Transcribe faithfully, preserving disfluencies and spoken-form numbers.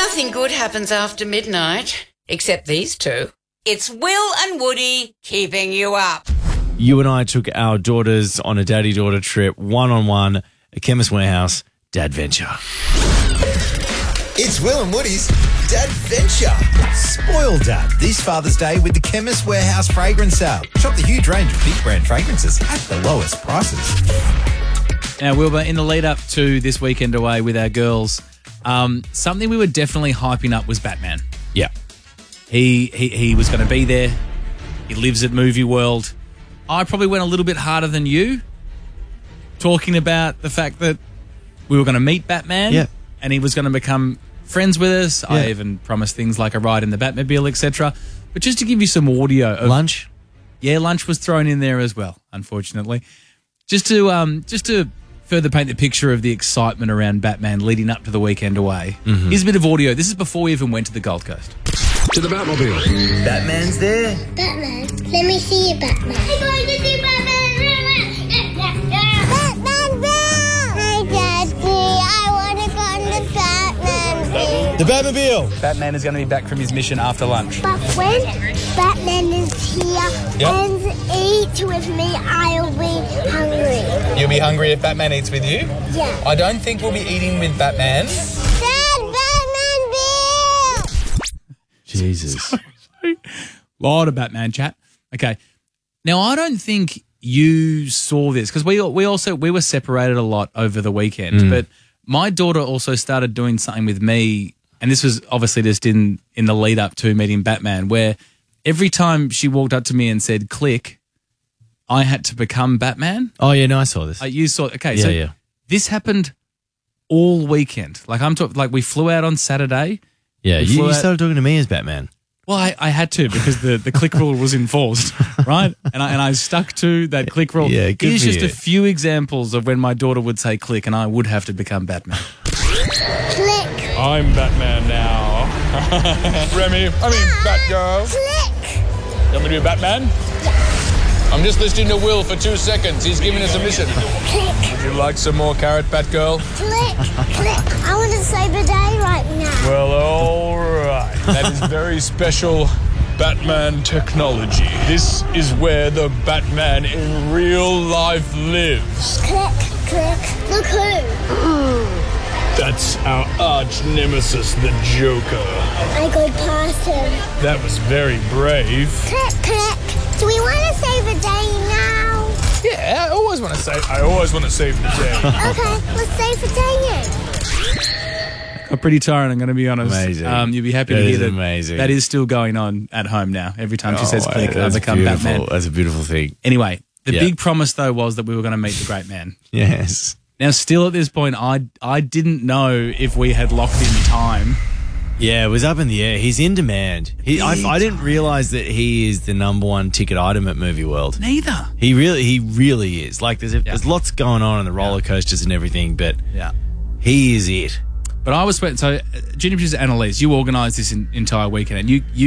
Nothing good happens after midnight, except these two. It's Will and Woody keeping you up. You and I took our daughters on a daddy-daughter trip, one-on-one, at Chemist Warehouse, Dadventure. It's Will and Woody's Dadventure. Spoil Dad this Father's Day with the Chemist Warehouse fragrance sale. Shop the huge range of big brand fragrances at the lowest prices. Now, Wilbur, in the lead up to this weekend away with our girls, um, something we were definitely hyping up was Batman. Yeah. He he, he was going to be there. He lives at Movie World. I probably went a little bit harder than you, talking about the fact that we were going to meet Batman. Yeah. And he was going to become friends with us. Yeah. I even promised things like a ride in the Batmobile, et cetera. But just to give you some audio of Lunch? Yeah, lunch was thrown in there as well, unfortunately. Just to um, just to further paint the picture of the excitement around Batman leading up to the weekend away. Mm-hmm. Here's a bit of audio. This is before we even went to the Gold Coast. To the Batmobile. Batman's there. Batman, let me see you, Batman. I'm going to see Batman. Batman, Bill! Hi, Daddy. I want to go on the Batman. The Batmobile. Batman is going to be back from his mission after lunch. But when Batman is here Yep. and eats with me, I'll be hungry. You'll be hungry if Batman eats with you? Yeah. I don't think we'll be eating with Batman. Dad, Batman, Bill! Jesus. Lot of Batman chat. Okay. Now, I don't think you saw this because we we also we were separated a lot over the weekend. Mm. But my daughter also started doing something with me, and this was obviously just in in the lead up to meeting Batman, where every time she walked up to me and said "click," I had to become Batman. Oh, yeah, no, I saw this. Uh, you saw okay, Yeah, so yeah. this happened all weekend. Like I'm talking, like we flew out on Saturday. Yeah, We you, flew you out- started talking to me as Batman. Well, I, I had to because the, the click rule was enforced, right? And I and I stuck to that click rule. Yeah, good Here's for just you. a few examples of when my daughter would say click and I would have to become Batman. Click, I'm Batman now. Remy, I mean Batgirl. click. You want me to be Batman? I'm just listening to Will for two seconds. He's giving us a mission. Click, Would you like some more carrot, Batgirl? click, click. I want to save the day right now. Well, all right. That is very special Batman technology. This is where the Batman in real life lives. Click, click. Look who. That's our arch nemesis, the Joker. I go past him. That was very brave. Click, click. Do we want to save a day now? Yeah, I always want to save. I always want to save the day. Okay, let's save a day then. I'm pretty tired, I'm going to be honest. Amazing. Um, you'll be happy That to hear is that amazing. that is still going on at home now. Every time she Oh, says click, I that's become beautiful. Batman. That's a beautiful thing. Anyway, the Yeah. big promise, though, was that we were going to meet the great man. Yes. Now, still at this point, I, I didn't know if we had locked in time. Yeah, it was up in the air. He's in demand. He, I, I didn't realize that he is the number one ticket item at Movie World. Neither. He really, he really is. Like, there's a, there's lots going on in the roller coasters and everything, but Yeah. he is it. But I was sweating. So, uh, Junior Producer Annalise, you organised this in, entire weekend, and you, you